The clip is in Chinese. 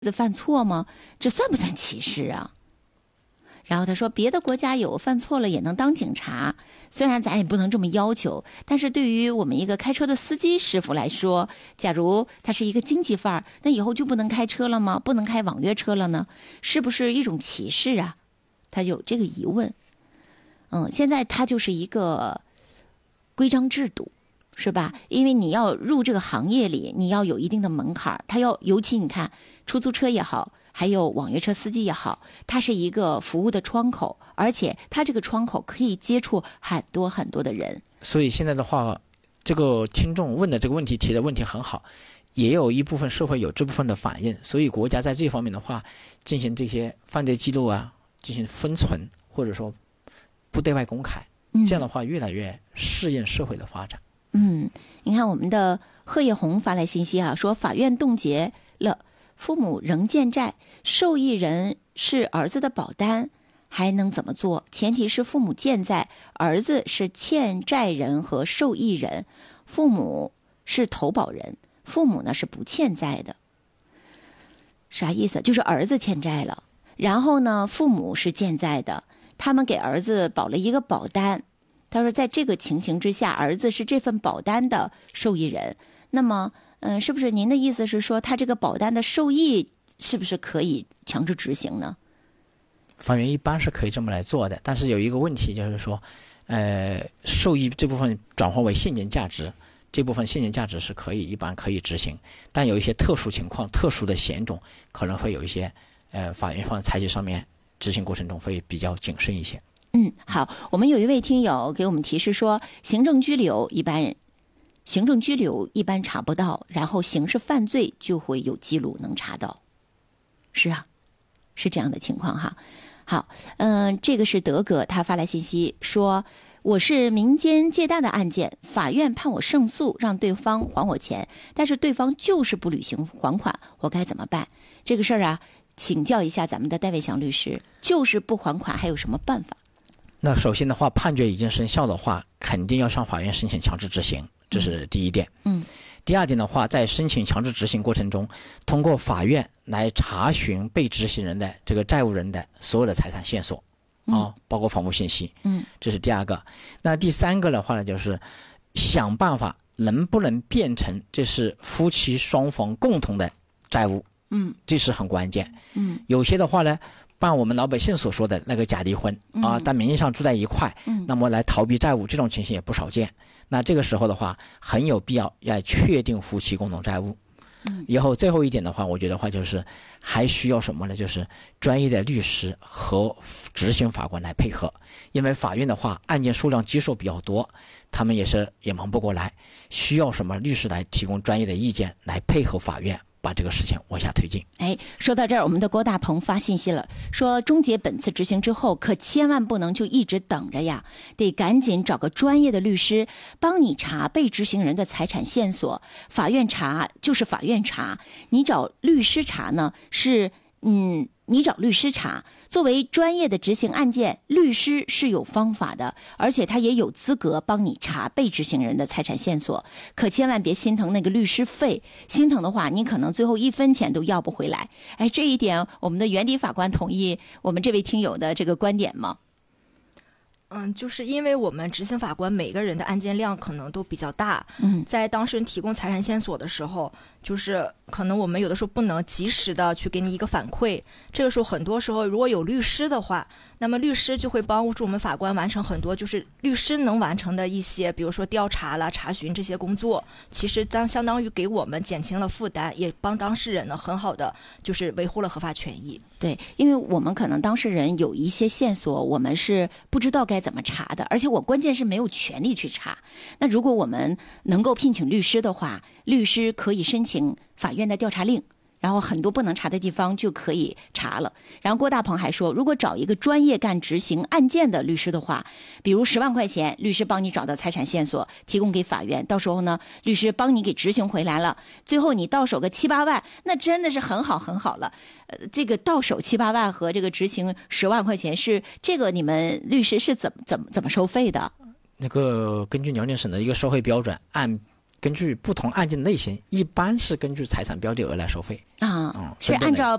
犯错吗？这算不算歧视啊？然后他说，别的国家有犯错了也能当警察，虽然咱也不能这么要求，但是对于我们一个开车的司机师傅来说，假如他是一个经济范儿，那以后就不能开车了吗？不能开网约车了呢？是不是一种歧视啊？他有这个疑问。现在他就是一个规章制度，是吧？因为你要入这个行业里，你要有一定的门槛，他要，尤其你看出租车也好，还有网约车司机也好，它是一个服务的窗口，而且它这个窗口可以接触很多很多的人。 所以现在的话，这个听众问的这个问题提的问题很好，也有一部分社会有这部分的反应，所以国家在这方面的话，进行这些犯罪记录啊，进行封存，或者说不对外公开，这样的话越来越适应社会的发展。 你看我们的贺叶红发来信息啊，说法院冻结了父母仍健在，受益人是儿子的保单，还能怎么做？前提是父母健在，儿子是欠债人和受益人，父母是投保人，父母呢是不欠债的。啥意思？就是儿子欠债了，然后呢父母是健在的，他们给儿子保了一个保单。他说在这个情形之下，儿子是这份保单的受益人，那么是不是您的意思是说他这个保单的受益是不是可以强制执行呢？ 法院一般是可以这么来做的，但是有一个问题就是说受益这部分转化为现金价值，这部分现金价值是一般可以执行，但有一些特殊情况特殊的险种可能会有一些法院方采取上面执行过程中会比较谨慎一些。 好，我们有一位听友给我们提示说，行政拘留一般查不到，然后刑事犯罪就会有记录能查到。是啊，是这样的情况哈。好，这个是德哥，他发来信息说，我是民间借贷的案件，法院判我胜诉，让对方还我钱，但是对方就是不履行还款，我该怎么办？这个事儿啊，请教一下咱们的戴卫祥律师，就是不还款还有什么办法？ 那首先的话，判决已经生效的话，肯定要向法院申请强制执行，这是第一点。第二点的话，在申请强制执行过程中，通过法院来查询被执行人的这个债务人的所有的财产线索包括房屋信息。这是第二个。那第三个的话呢，就是想办法能不能变成这是夫妻双方共同的债务。这是很关键。有些的话呢，办我们老百姓所说的那个假离婚但名义上住在一块，那么来逃避债务，这种情形也不少见。那这个时候的话，很有必要要确定夫妻共同债务。以后最后一点的话，我觉得话就是还需要什么呢？就是专业的律师和执行法官来配合，因为法院的话案件数量基数比较多，他们也忙不过来，需要什么律师来提供专业的意见来配合法院把这个事情往下推进。 说到这儿，我们的郭大鹏发信息了，说终结本次执行之后，可千万不能就一直等着呀，得赶紧找个专业的律师帮你查被执行人的财产线索。法院查就是法院查，你找律师查呢是你找律师查，作为专业的执行案件，律师是有方法的，而且他也有资格帮你查被执行人的财产线索。可千万别心疼那个律师费，心疼的话，你可能最后1分钱都要不回来。这一点我们的原底法官同意我们这位听友的这个观点吗？ 就是因为我们执行法官每个人的案件量可能都比较大，在当事人提供财产线索的时候，就是可能我们有的时候不能及时的去给你一个反馈，这个时候很多时候如果有律师的话，那么律师就会帮助我们法官完成很多就是律师能完成的一些，比如说调查啦、查询这些工作，其实相当于给我们减轻了负担，也帮当事人呢很好的就是维护了合法权益。 对，因为我们可能当事人有一些线索我们是不知道该怎么查的，而且我关键是没有权利去查。那如果我们能够聘请律师的话，律师可以申请法院的调查令，然后很多不能查的地方就可以查了。然后郭大鹏还说，如果找一个专业干执行案件的律师的话，比如10万块钱，律师帮你找到财产线索提供给法院，到时候呢律师帮你给执行回来了，最后你到手个7、8万，那真的是很好很好了。这个到手7、8万和这个执行10万块钱，是这个你们律师是怎么收费的？ 那个根据辽宁省的一个收费标准，按根据不同案件类型，一般是根据财产标的额来收费啊，是按照